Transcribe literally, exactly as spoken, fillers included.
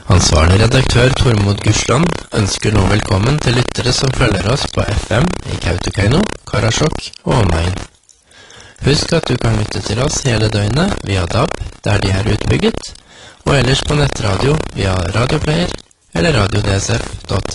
Ansvarlig redaktør Tormod Gursland ønsker nå velkommen til lyttere som følger oss på F M i Kautokeino, Karasjok og omegn. Husk at du kan lytte til oss hele døgnet via D A B, der de er utbygget, og ellers på nettradio via radioplayer eller radio d s f punktum